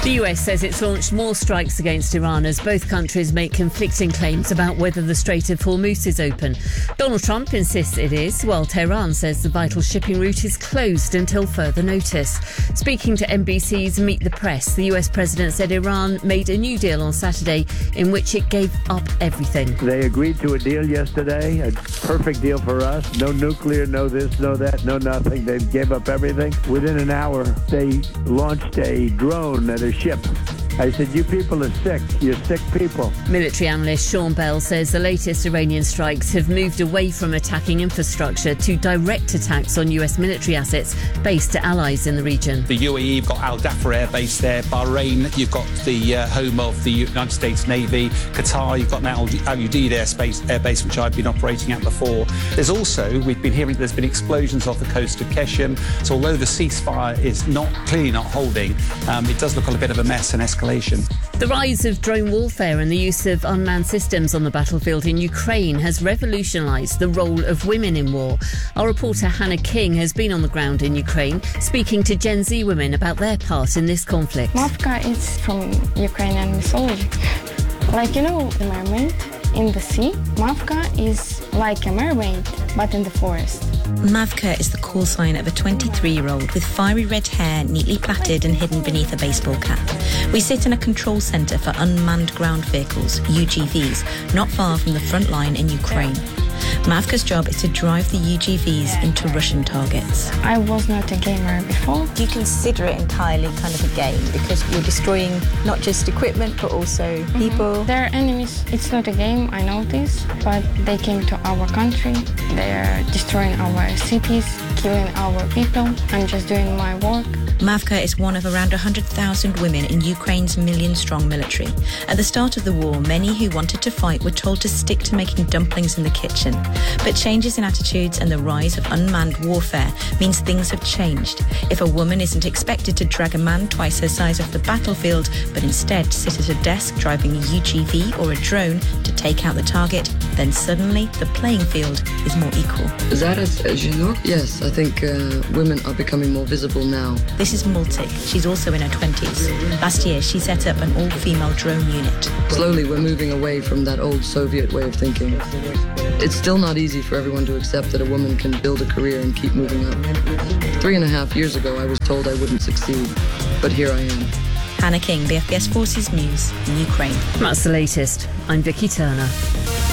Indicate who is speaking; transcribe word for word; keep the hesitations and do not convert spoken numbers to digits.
Speaker 1: The U S says it's launched more strikes against Iran as both countries make conflicting claims about whether the Strait of Hormuz is open. Donald Trump insists it is, while Tehran says the vital shipping route is closed until further notice. Speaking to N B C's Meet the Press, the U S president said Iran made a new deal on Saturday in which it gave up everything.
Speaker 2: They agreed to a deal yesterday, a perfect deal for us. No nuclear, no this, no that, no nothing. They gave up everything. Within an hour, they launched a drone at a ship. I said, you people are sick. You're sick people.
Speaker 1: Military analyst Sean Bell says the latest Iranian strikes have moved away from attacking infrastructure to direct attacks on U S military assets based to allies in the region.
Speaker 3: The U A E, you've got Al Dhafar Air Base there. Bahrain, you've got the uh, home of the United States Navy. Qatar, you've got now Al Udeid Air, Space, Air Base, which I've been operating at before. There's also, we've been hearing there's been explosions off the coast of Keshem. So although the ceasefire is not clearly not holding, um, it does look like a bit of a mess and escalation.
Speaker 1: The rise of drone warfare and the use of unmanned systems on the battlefield in Ukraine has revolutionised the role of women in war. Our reporter Hannah King has been on the ground in Ukraine, speaking to Gen Z women about their part in this conflict.
Speaker 4: Mavka is from Ukrainian mythology. Like, you know, the mermaid in the sea. Mavka is like a mermaid, but in the forest.
Speaker 5: Mavka is the call sign of a twenty-three-year-old with fiery red hair neatly plaited and hidden beneath a baseball cap. We sit in a control centre for unmanned ground vehicles, U G Vs, not far from the front line in Ukraine. Mavka's job is to drive the U G Vs into Russian targets.
Speaker 4: I was not a gamer before.
Speaker 5: Do you consider it entirely kind of a game because you're destroying not just equipment but also mm-hmm. people?
Speaker 4: They're enemies. It's not a game, I know this, but they came to our country. They're destroying our cities, killing our people. I'm just doing my work.
Speaker 5: Mavka is one of around one hundred thousand women in Ukraine's million-strong military. At the start of the war, many who wanted to fight were told to stick to making dumplings in the kitchen. But changes in attitudes and the rise of unmanned warfare means things have changed. If a woman isn't expected to drag a man twice her size off the battlefield, but instead sit at a desk driving a U G V or a drone to take out the target, then suddenly the playing field is more equal.
Speaker 6: Зараз жінок? Yes, I think uh, women are becoming more visible now.
Speaker 5: This is Multik. She's also in her twenties. Last year, she set up an all-female drone unit.
Speaker 6: Slowly, we're moving away from that old Soviet way of thinking. It's still not easy for everyone to accept that a woman can build a career and keep moving up. Three and a half years ago, I was told I wouldn't succeed, but here I am.
Speaker 5: Hannah King, B F B S Forces News, Ukraine.
Speaker 1: That's the latest. I'm Vicky Turner.